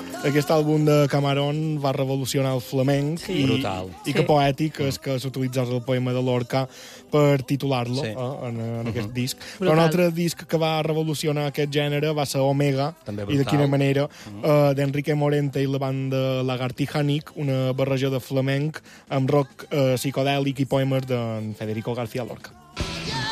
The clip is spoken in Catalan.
aquest àlbum de Camarón va revolucionar el flamenc Brutal. i que poètic és que s'utilitzés el poema de Lorca per titular-lo en aquest disc. Però un altre disc que va revolucionar aquest gènere va ser Omega, i de quina manera, d'Enrique Morente i la banda Lagartija-Nick, una barreja de flamenc amb rock psicodèlic i poemes d'en Federico García Lorca.